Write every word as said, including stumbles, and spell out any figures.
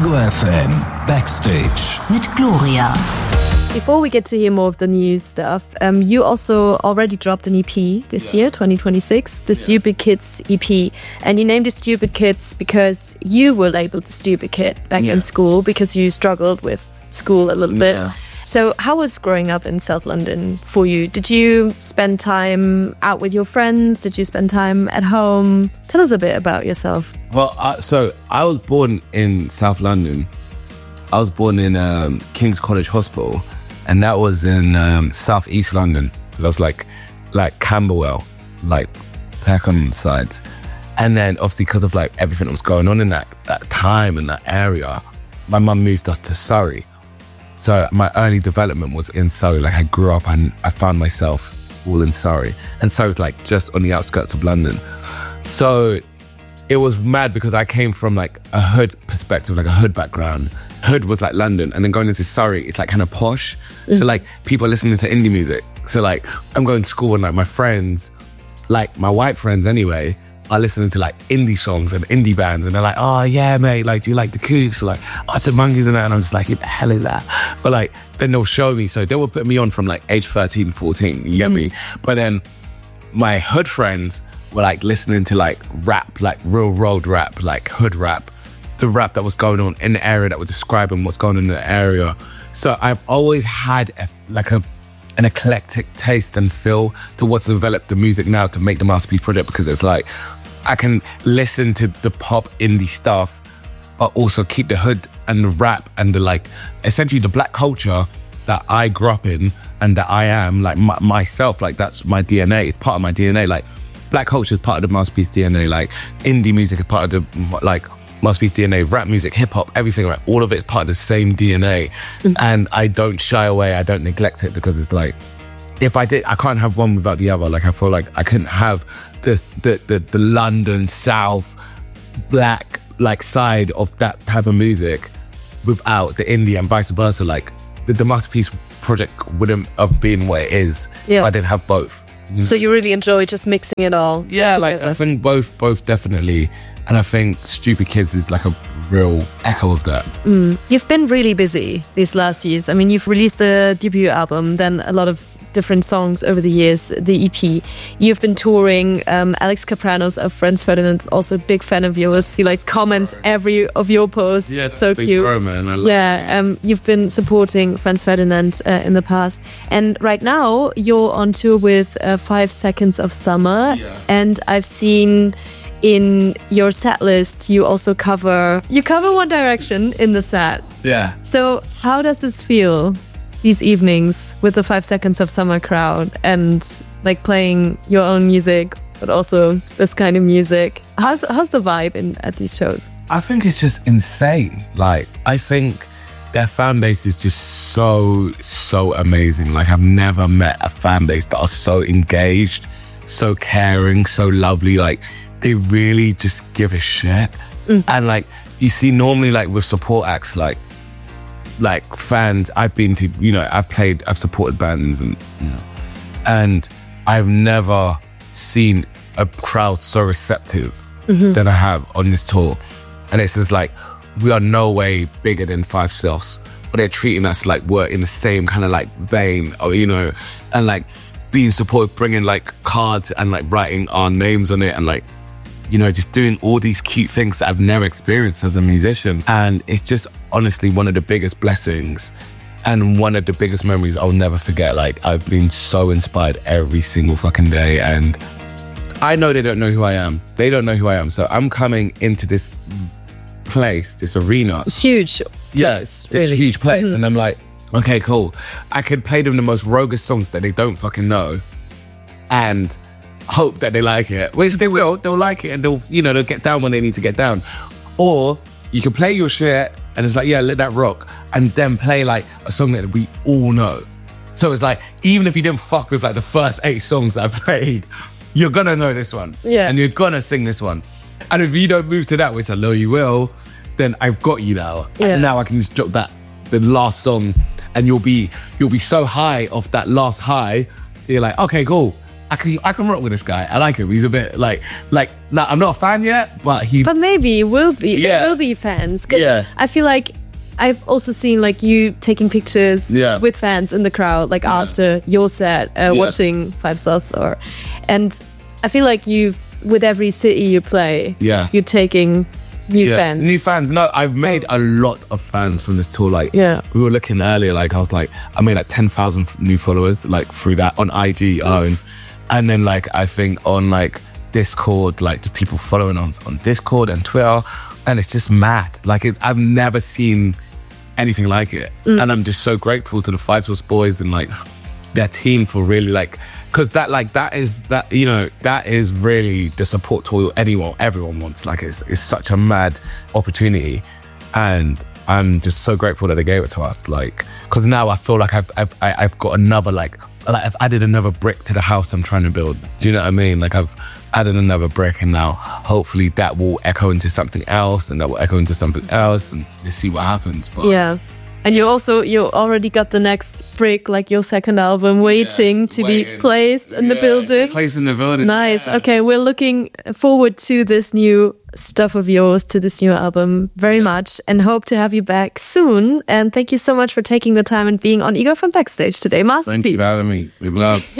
Ego F M Backstage mit Gloria. Before we get to hear more of the new stuff, um, you also already dropped an E P this yeah. year, twenty twenty-six, the yeah. Stupid Kids E P. And you named it Stupid Kids because you were labeled the stupid kid back yeah. in school because you struggled with school a little bit. Yeah. So how was growing up in South London for you? Did you spend time out with your friends? Did you spend time at home? Tell us a bit about yourself. Well, uh, so I was born in South London. I was born in um, King's College Hospital, and that was in um, South East London. So that was like like Camberwell, like Peckham sides. And then obviously because of like everything that was going on in that, that time and that area, my mum moved us to Surrey. So my early development was in Surrey. Like I grew up and I found myself all in Surrey. And so it's like just on the outskirts of London. So it was mad because I came from like a hood perspective, like a hood background. Hood was like London, and then going into Surrey, it's like kind of posh. Mm. So like people are listening to indie music. So like I'm going to school and like my friends, like my white friends anyway, are listening to like indie songs and indie bands, and they're like, oh yeah mate, like do you like the Kooks or like Arctic Monkeys and that? And I'm just like, what the hell is that? But like then they'll show me, so they will put me on from like age thirteen, fourteen, you get mm. me? But then my hood friends were like listening to like rap, like real road rap, like hood rap, the rap that was going on in the area that was describing what's going on in the area. So I've always had a, like a an eclectic taste and feel to what's developed the music now to make the Masterpiece Project, because it's like I can listen to the pop indie stuff but also keep the hood and the rap and the like essentially the black culture that I grew up in and that I am like m- myself, like that's my D N A. It's part of my D N A. Like black culture is part of the Masterpiece D N A, like indie music is part of the like Masterpiece D N A, rap music, hip hop, everything, right? All of it is part of the same D N A. Mm-hmm. And I don't shy away, I don't neglect it, because it's like, if I did, I can't have one without the other. Like I feel like I couldn't have this, the, the, the London, South, black, like side of that type of music without the indie and vice versa. Like the, the Masterpiece Project wouldn't have been what it is yeah. if I didn't have both. So you really enjoy just mixing it all Yeah, together. like I think both, both definitely. And I think Stupid Kids is like a real echo of that. Mm. You've been really busy these last years. I mean, you've released a debut album, then a lot of different songs over the years, the E P. You've been touring. Um, Alex Capranos of Franz Ferdinand, also a big fan of yours. He like comments every of your posts. Yeah, so big cute. bro, man. I love yeah, um, you've been supporting Franz Ferdinand uh, in the past, and right now you're on tour with uh, Five Seconds of Summer. Yeah. And I've seen in your set list you also cover you cover One Direction in the set. Yeah. So how does this feel? These evenings with the Five Seconds of Summer crowd and like playing your own music, but also this kind of music. How's how's the vibe in at these shows? I think it's just insane. Like, I think their fan base is just so, so amazing. Like, I've never met a fan base that are so engaged, so caring, so lovely. Like, they really just give a shit. Mm. And like, you see normally like with support acts, like, like fans, I've been to, you know, I've played, I've supported bands and, you know, and I've never seen a crowd so receptive mm-hmm. than I have on this tour. And it's just like, we are no way bigger than Five Selves, but they're treating us like we're in the same kind of like vein, or, you know, and like being supported, bringing like cards and like writing our names on it and like, you know, just doing all these cute things that I've never experienced as a musician. And it's just honestly one of the biggest blessings and one of the biggest memories I'll never forget. Like, I've been so inspired every single fucking day, and I know they don't know who I am. They don't know who I am. So I'm coming into this place, this arena. Huge Yeah, place, this really. huge place. Mm-hmm. And I'm like, okay, cool. I could play them the most roguish songs that they don't fucking know and hope that they like it, which they will. They'll like it and they'll, you know, they'll get down when they need to get down. Or you can play your shit and it's like, yeah, let that rock, and then play like a song that we all know. So it's like, even if you didn't fuck with like the first eight songs that I played, you're gonna know this one. Yeah. And you're gonna sing this one. And if you don't move to that, which I know you will, then I've got you now. Yeah. And now I can just drop that, the last song, and you'll be you'll be so high off that last high. You're like, okay, cool. I can I can rock with this guy. I like him. He's a bit like like. Nah, I'm not a fan yet, but he. But maybe we'll be. Yeah. There will be fans. 'Cause Yeah. I feel like I've also seen like you taking pictures Yeah. with fans in the crowd, like after your set, uh, Yeah. watching Five Stars or, and I feel like you with every city you play, Yeah. you're taking new Yeah, fans. new fans. No, I've made a lot of fans from this tour. Like, Yeah. we were looking earlier. Like, I was like, I made like ten thousand new followers, like through that on I G alone, and then like I think on like Discord, like just people following on on Discord and Twitter, and it's just mad. Like, it, I've never seen anything like it, and I'm just so grateful to the Five Sauce Boys and like their team for really like. Because that, like, that is that you know that is really the support tool anyone, everyone wants. Like, it's it's such a mad opportunity, and I'm just so grateful that they gave it to us. Like, because now I feel like I've I've I- I've got another like like I've added another brick to the house I'm trying to build. Do you know what I mean? Like, I've added another brick, and now hopefully that will echo into something else, and that will echo into something else, and let's see what happens. But Yeah. And you also, you already got the next brick, like your second album, waiting to be waiting. placed in the Yeah, building. place in the building. Nice. Yeah. Okay, we're looking forward to this new stuff of yours, to this new album very much, and hope to have you back soon. And thank you so much for taking the time and being on Ego from Backstage today. Thank Masterpiece. you for having me. We love.